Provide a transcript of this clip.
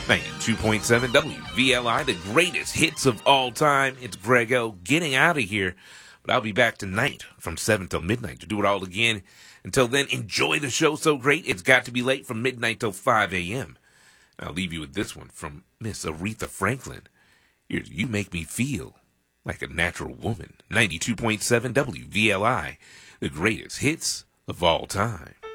92.7 WVLI, the greatest hits of all time. It's Greg O getting out of here, but I'll be back tonight from 7 till midnight to do it all again. Until then, enjoy the show so great, it's got to be late from midnight till 5 a.m. I'll leave you with this one from Miss Aretha Franklin. Here's You Make Me Feel Like a Natural Woman. 92.7 WVLI, the greatest hits of all time.